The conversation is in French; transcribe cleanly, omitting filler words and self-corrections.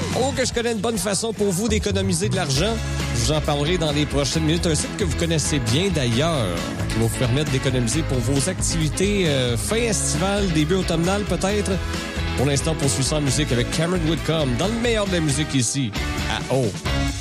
Oh, que je connais une bonne façon pour vous d'économiser de l'argent. Je vous en parlerai dans les prochaines minutes. Un site que vous connaissez bien d'ailleurs, qui va vous permettre d'économiser pour vos activités fin estivale, début automnal peut-être. Pour l'instant, on poursuit ça en musique avec Cameron Whitcomb, dans le meilleur de la musique ici, à O.